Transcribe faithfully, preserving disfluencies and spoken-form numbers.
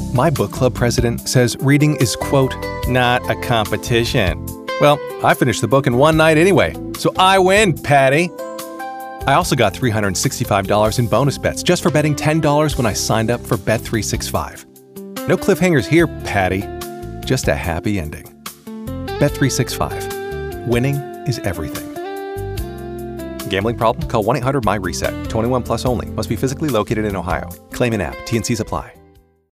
My book club president says reading is, quote, not a competition. Well, I finished the book in one night anyway, so I win, Patty. I also got three hundred sixty-five dollars in bonus bets just for betting ten dollars when I signed up for Bet three sixty-five. No cliffhangers here, Patty. Just a happy ending. Bet three sixty-five. Winning is everything. Gambling problem? Call one eight hundred my reset. twenty-one plus only. Must be physically located in Ohio. Claim in app. T and Cs apply.